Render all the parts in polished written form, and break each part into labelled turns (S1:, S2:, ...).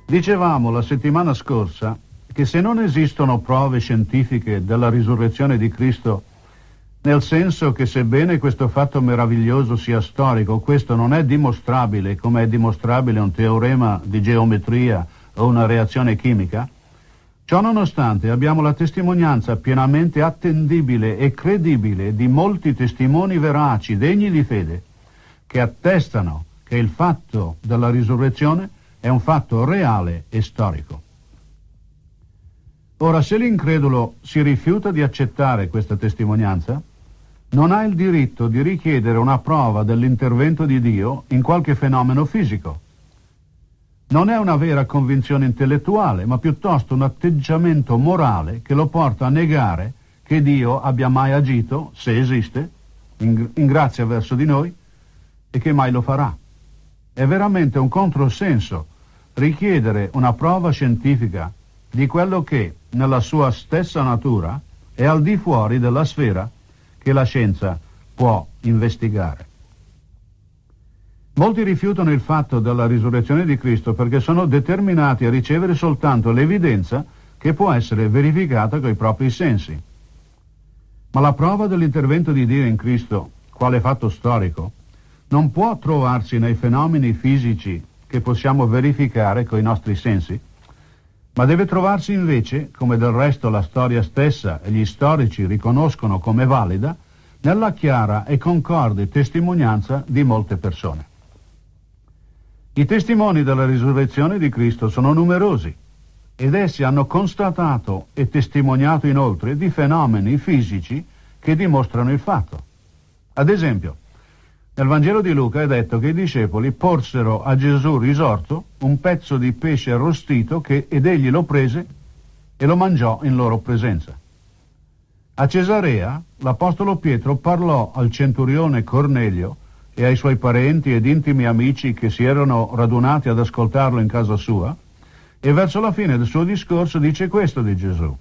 S1: Dicevamo la settimana scorsa che se non esistono prove scientifiche della risurrezione di Cristo, nel senso che sebbene questo fatto meraviglioso sia storico, questo non è dimostrabile come è dimostrabile un teorema di geometria o una reazione chimica, ciò nonostante abbiamo la testimonianza pienamente attendibile e credibile di molti testimoni veraci, degni di fede, che attestano che il fatto della risurrezione è un fatto reale e storico. Ora, se l'incredulo si rifiuta di accettare questa testimonianza, non ha il diritto di richiedere una prova dell'intervento di Dio in qualche fenomeno fisico. Non è una vera convinzione intellettuale, ma piuttosto un atteggiamento morale che lo porta a negare che Dio abbia mai agito, se esiste, in grazia verso di noi, e che mai lo farà. È veramente un controsenso richiedere una prova scientifica di quello che, nella sua stessa natura, è al di fuori della sfera che la scienza può investigare. Molti rifiutano il fatto della risurrezione di Cristo perché sono determinati a ricevere soltanto l'evidenza che può essere verificata coi propri sensi. Ma la prova dell'intervento di Dio in Cristo, quale fatto storico, non può trovarsi nei fenomeni fisici che possiamo verificare coi nostri sensi, ma deve trovarsi invece, come del resto la storia stessa e gli storici riconoscono come valida, nella chiara e concorde testimonianza di molte persone. I testimoni della risurrezione di Cristo sono numerosi ed essi hanno constatato e testimoniato inoltre di fenomeni fisici che dimostrano il fatto. Ad esempio, nel Vangelo di Luca è detto che i discepoli porsero a Gesù risorto un pezzo di pesce arrostito ed egli lo prese e lo mangiò in loro presenza. A Cesarea l'apostolo Pietro parlò al centurione Cornelio e ai suoi parenti ed intimi amici che si erano radunati ad ascoltarlo in casa sua, e verso la fine del suo discorso dice questo di Gesù: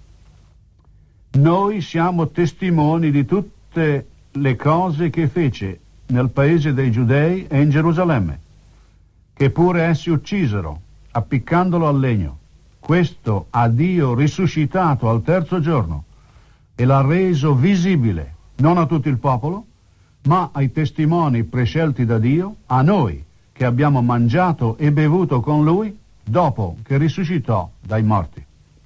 S1: «Noi siamo testimoni di tutte le cose che fece nel paese dei Giudei e in Gerusalemme, che pure essi uccisero, appiccandolo al legno. Questo ha Dio risuscitato al terzo giorno e l'ha reso visibile, non a tutto il popolo, ma ai testimoni prescelti da Dio, a noi che abbiamo mangiato e bevuto con Lui dopo che risuscitò dai morti».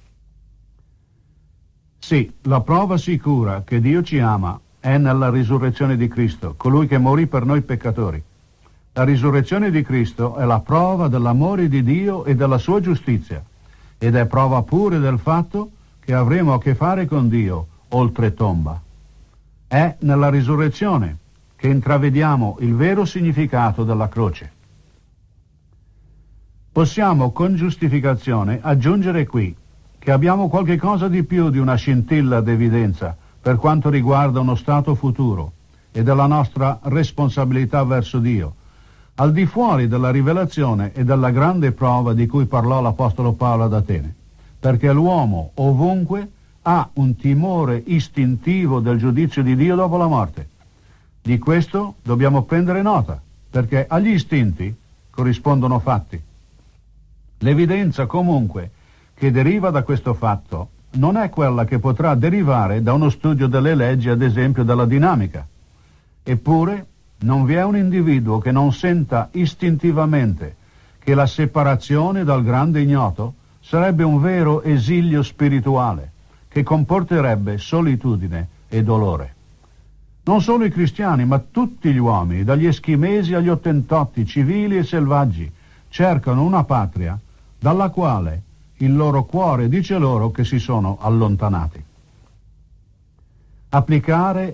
S1: Sì, la prova sicura che Dio ci ama è nella risurrezione di Cristo, colui che morì per noi peccatori. La risurrezione di Cristo è la prova dell'amore di Dio e della sua giustizia, ed è prova pure del fatto che avremo a che fare con Dio oltre tomba. È nella risurrezione che intravediamo il vero significato della croce. Possiamo con giustificazione aggiungere qui che abbiamo qualche cosa di più di una scintilla d'evidenza per quanto riguarda uno stato futuro e della nostra responsabilità verso Dio, al di fuori della rivelazione e della grande prova di cui parlò l'Apostolo Paolo ad Atene, perché l'uomo ovunque ha un timore istintivo del giudizio di Dio dopo la morte. Di questo dobbiamo prendere nota, perché agli istinti corrispondono fatti. L'evidenza comunque che deriva da questo fatto non è quella che potrà derivare da uno studio delle leggi, ad esempio della dinamica. Eppure non vi è un individuo che non senta istintivamente che la separazione dal grande ignoto sarebbe un vero esilio spirituale che comporterebbe solitudine e dolore. Non solo i cristiani, ma tutti gli uomini, dagli eschimesi agli ottentotti, civili e selvaggi, cercano una patria dalla quale il loro cuore dice loro che si sono allontanati. Applicare